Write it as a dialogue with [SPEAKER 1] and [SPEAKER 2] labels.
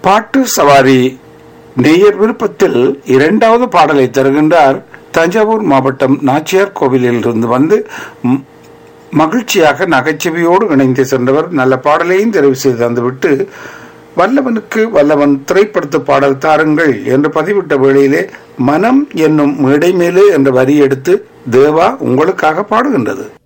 [SPEAKER 1] பாட்டு சவாரி நேயர் விருப்பத்தில் இரண்டாவது பாடலை தருகின்றார். தஞ்சாவூர் மாவட்டம் நாச்சியார் கோவிலில் இருந்து வந்து மகிழ்ச்சியாக நகைச்சுவையோடு இணைந்து சென்றவர். நல்ல பாடலையும் தெரிவு செய்து தந்துவிட்டு, வல்லவனுக்கு வல்லவன் திரைப்படத்து பாடல் தாருங்கள் என்று பதிவிட்ட வேளையிலே மனம் என்னும் மேடை மேலே என்ற வரி எடுத்து தேவா உங்களுக்காக பாடுகின்றது.